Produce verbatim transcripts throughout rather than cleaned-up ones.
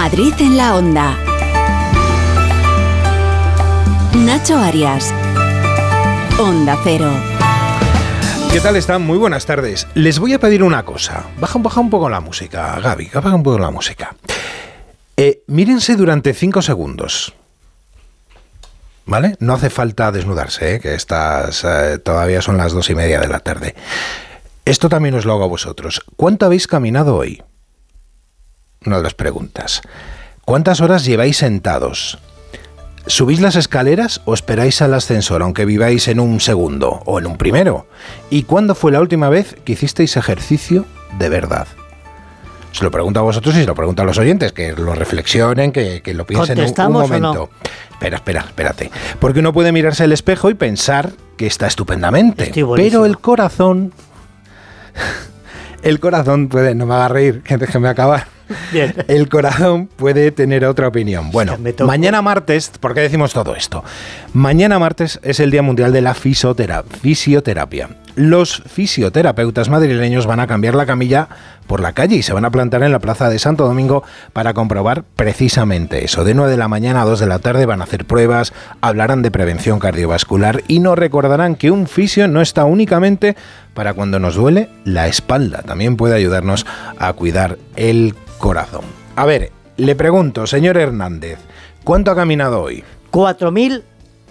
Madrid en la Onda. Nacho Arias. Onda Cero. ¿Qué tal están? Muy buenas tardes. Les voy a pedir una cosa. Baja, baja un poco la música, Gaby. Baja un poco la música. Eh, mírense durante cinco segundos. ¿Vale? No hace falta desnudarse, ¿eh? Que estas eh, todavía son las dos y media de la tarde. Esto también os lo hago a vosotros. ¿Cuánto habéis caminado hoy? Una de las preguntas. ¿Cuántas horas lleváis sentados? ¿Subís las escaleras o esperáis al ascensor, aunque viváis en un segundo o en un primero? ¿Y cuándo fue la última vez que hicisteis ejercicio de verdad? Se lo pregunto a vosotros y se lo pregunto a los oyentes, que lo reflexionen, que, que lo piensen un, un momento. No? Espera, espera, espérate. Porque uno puede mirarse al espejo y pensar que está estupendamente, pero el corazón... El corazón puede... No me haga reír, que déjeme acabar. Bien. El corazón puede tener otra opinión. Bueno, mañana martes, ¿por qué decimos todo esto? Mañana martes es el Día Mundial de la Fisioterapia. fisioterapia. Los fisioterapeutas madrileños van a cambiar la camilla por la calle y se van a plantar en la plaza de Santo Domingo para comprobar precisamente eso. De nueve de la mañana a dos de la tarde van a hacer pruebas, hablarán de prevención cardiovascular y nos recordarán que un fisio no está únicamente para cuando nos duele la espalda, también puede ayudarnos a cuidar el corazón. A ver, le pregunto, señor Hernández, ¿cuánto ha caminado hoy? cuatro mil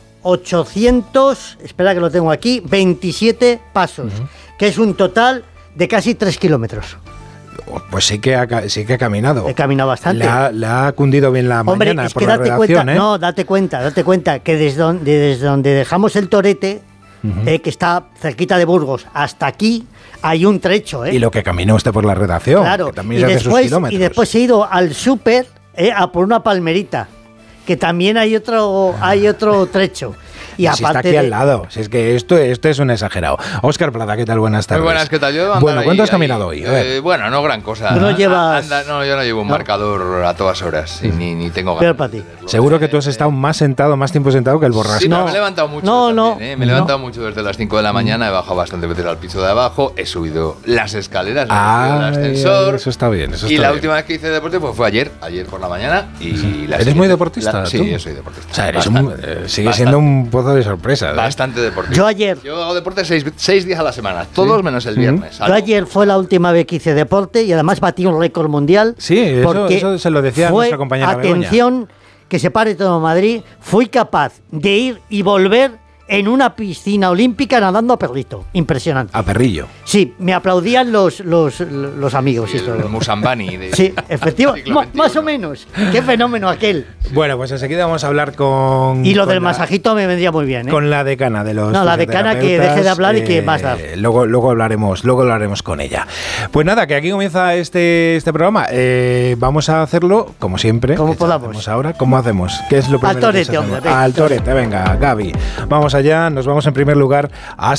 ochocientos, espera que lo tengo aquí, veintisiete pasos, uh-huh. que es un total de casi tres kilómetros. Pues sí que ha, sí que ha caminado. He caminado bastante. Le ha, le ha cundido bien la Hombre, mañana es por que la date redacción, cuenta, ¿eh? No, date cuenta, date cuenta que desde donde, desde donde dejamos el torete, uh-huh. eh, que está cerquita de Burgos, hasta aquí hay un trecho. ¿eh? Y lo que caminó usted por la redacción, claro. que también y se hace después, sus kilómetros. Y después he ido al súper eh, a por una palmerita, que también hay otro, hay otro trecho. Y si aparte está aquí de... al lado, si es que esto, esto es un exagerado. Óscar Plata, ¿qué tal? Buenas tardes. Muy buenas, ¿qué tal? Yo bueno, ¿cuánto ahí, has caminado ahí? Eh, bueno, no gran cosa. ¿Tú no llevas...? Anda, no, yo no llevo un ¿no? marcador a todas horas, y ni, ni tengo ganas. Pero para ti. Seguro que tú has estado más sentado, más tiempo sentado que el borrasco. Sí, no, no, me he levantado mucho no, también, no, ¿eh? Me he levantado no. mucho desde las cinco de la mañana, he bajado bastante veces al piso de abajo, he subido las escaleras, he ah, subido el ascensor. Eso está bien, eso está Y la bien. última vez que hice deporte pues fue ayer, ayer por la mañana. Y sí. la ¿Eres muy deportista? La, sí, ¿tú? yo soy deportista. O sea, eres un, eh, sigue bastante. siendo un pozo de sorpresas. ¿eh? Bastante deportista. Yo ayer... Yo hago deporte seis, seis días a la semana, todos ¿sí? menos el viernes. Yo ayer fue la última vez que hice deporte y además batí un récord mundial. Sí, eso, eso se lo decía fue, nuestra compañera atención, Begoña. Que se pare todo Madrid, fui capaz de ir y volver en una piscina olímpica nadando a perrito. Impresionante. A perrillo. Sí, me aplaudían los, los, los amigos. Sí, y todo. El Musambani. De, sí, efectivamente. Más o menos. Qué fenómeno aquel. Bueno, pues enseguida vamos a hablar con... Y lo con del la, masajito me vendría muy bien, ¿eh? Con la decana de los... No, la decana que deje de hablar eh, y que más dar. Luego, luego, hablaremos, luego hablaremos con ella. Pues nada, que aquí comienza este, este programa. Eh, vamos a hacerlo, como siempre. Como podamos. Ahora, ¿cómo hacemos? ¿Qué es lo primero Al torete, que hombre. Al torete, venga, Gaby. Vamos allá, nos vamos en primer lugar hasta